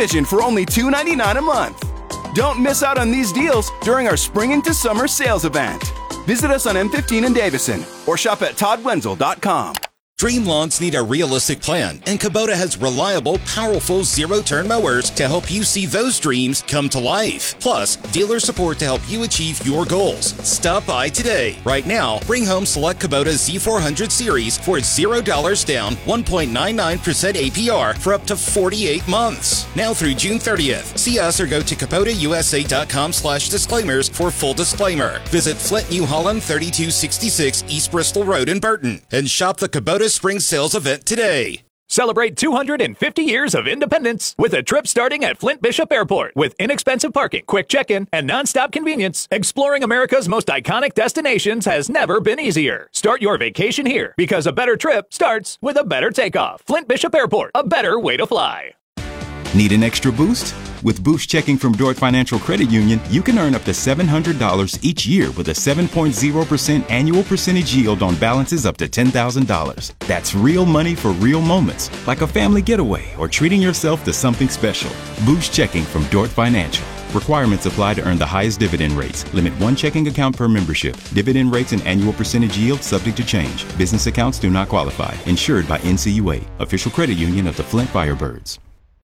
Vision for only $2.99 a month. Don't miss out on these deals during our spring into summer sales event. Visit us on M15 in Davison or shop at toddwenzel.com. Dream lawns need a realistic plan, and Kubota has reliable, powerful zero-turn mowers to help you see those dreams come to life. Plus, dealer support to help you achieve your goals. Stop by today. Right now, bring home select Kubota Z400 series for $0 down, 1.99% APR for up to 48 months. Now through June 30th. See us or go to KubotaUSA.com/disclaimers for full disclaimer. Visit Flint, New Holland, 3266 East Bristol Road in Burton, and shop the Kubota Spring Sales event today. Celebrate 250 years of independence with a trip starting at Flint Bishop Airport with inexpensive parking, quick check-in, and nonstop convenience. Exploring America's most iconic destinations has never been easier. Start your vacation here because a better trip starts with a better takeoff. Flint Bishop Airport, a better way to fly. Need an extra boost? With Boost Checking from Dordt Financial Credit Union, you can earn up to $700 each year with a 7.0% annual percentage yield on balances up to $10,000. That's real money for real moments, like a family getaway or treating yourself to something special. Boost Checking from Dordt Financial. Requirements apply to earn the highest dividend rates. Limit one checking account per membership. Dividend rates and annual percentage yield subject to change. Business accounts do not qualify. Insured by NCUA, official credit union of the Flint Firebirds.